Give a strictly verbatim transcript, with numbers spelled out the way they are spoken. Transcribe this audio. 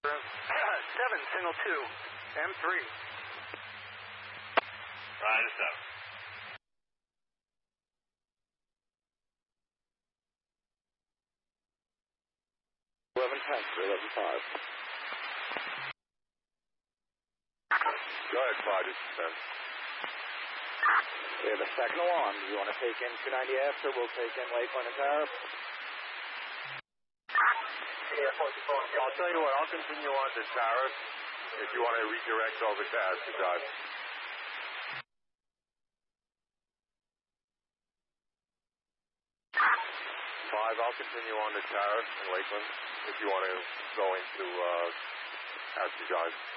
Seven, single two, M three. Roger, seven. Eleven ten, eleven five. Go ahead, five, just ten. We have a second alarm. Do you want to take in two ninety after? We'll take in Lakeland and Tariff. I'll tell you what, I'll continue on to Tariff if you want to redirect over to Astrojoy. Five, I'll continue on to Tariff and Lakeland if you want to go into uh, Astrojoy.